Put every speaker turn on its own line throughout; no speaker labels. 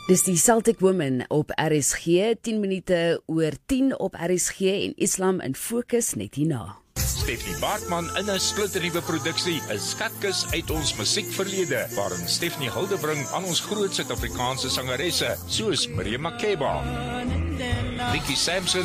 Dis die Celtic Woman op RSG, 10 minute oor 10 op RSG en Islam in Fokus net hierna.
Stephanie Baartman in 'n splinternuwe produksie, 'n skatkis uit ons musiekverlede, waarin Stephanie hulde bring aan ons groot Suid-Afrikaanse sangeresse, soos Miriam Makeba, Nikki Sampson,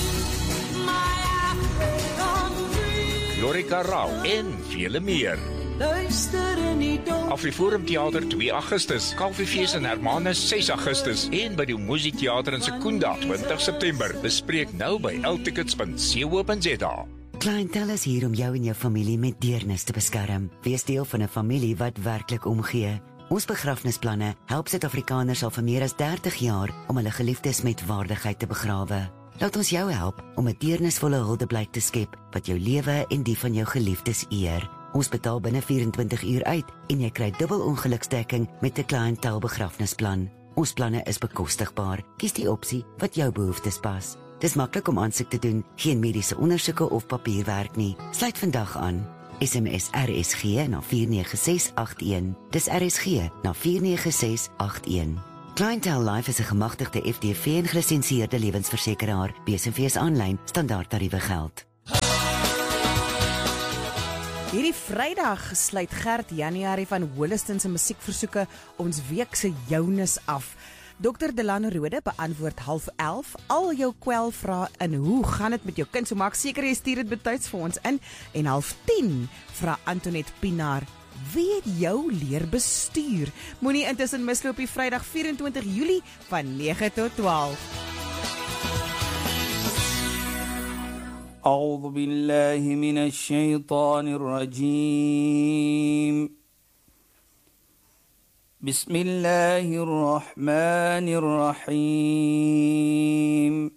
Lorika Rau en vele meer. Afriforum Theater 2 Augustus, Kalfiefees in Hermanus 6 Augustus en by die Musietheater in Secunda 20 September. Bespreek nou by ltickets.co.za.
Clientele is hier om jou en jou familie met deernis te beskerm. Wees deel van 'n familie wat werklik omgee. Ons begrafnisplanne help Suid-Afrikaners al vir meer as 30 jaar om hulle geliefdes met waardigheid te begrawe. Laat ons jou help om 'n deernisvolle huldeblyk te skep wat jou lewe en die van jou geliefdes eer. Ons betaal binne 24 uur uit en jy kry dubbel ongeluksdekking met 'n clientele begrafnisplan. Ons planne is bekostigbaar. Kies die opsie wat jou behoeftes pas. Dis maklik om aansoek te doen, geen mediese ondersoeke of papierwerk nie. Sluit vandag aan. SMS RSG na 49681. Dis RSG na 49681. Clientele Life is 'n gemagtigde FDV en gelisensieerde lewensversekeraar. BSV aanlyn standaardtariewe geld.
Hierdie Vrydag sluit Gert Januarie van Holliston se musiekversoeke ons week se jounis af. Dr. Delano Rode beantwoord 10:30 al jou kwelvrae in hoe gaan dit met jou kind, so maak seker jy stuur dit betyds vir ons in. En 9:30 vra Antoinette Pinaar, wie het jou leer bestuur? Moenie intussen misloop die Vrydag 24 Julie van 9 tot 12.
أعوذ بالله من الشيطان الرجيم بسم الله الرحمن الرحيم